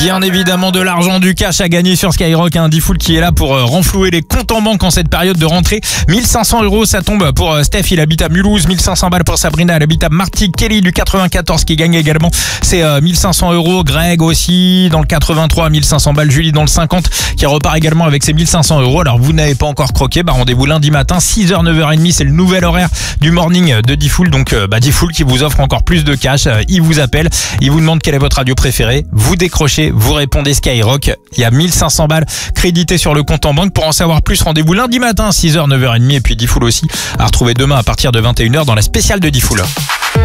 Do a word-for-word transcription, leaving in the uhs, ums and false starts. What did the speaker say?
Bien évidemment de l'argent, du cash à gagner sur Skyrock, un Diffoul qui est là pour euh, renflouer les comptes en banque en cette période de rentrée. mille cinq cents euros, ça tombe pour euh, Steph, il habite à Mulhouse. mille cinq cents balles pour Sabrina, elle habite à Martigues. Kelly du quatre-vingt-quatorze qui gagne également, c'est euh, mille cinq cents euros. Greg aussi dans le quatre-vingt-trois, mille cinq cents balles. Julie dans le cinquante qui repart également avec ses mille cinq cents euros. Alors vous n'avez pas encore croqué, bah rendez-vous lundi matin six heures neuf heures trente, c'est le nouvel horaire du morning de Diffoul. Donc euh, bah Diffoul qui vous offre encore plus de cash. Euh, il vous appelle, il vous demande quelle est votre radio préférée, vous décrochez, vous répondez Skyrock, il y a mille cinq cents balles créditées sur le compte en banque. Pour en savoir plus, rendez-vous lundi matin six heures neuf heures trente, et puis Diffoul aussi à retrouver demain à partir de vingt et une heures dans la spéciale de Diffoul.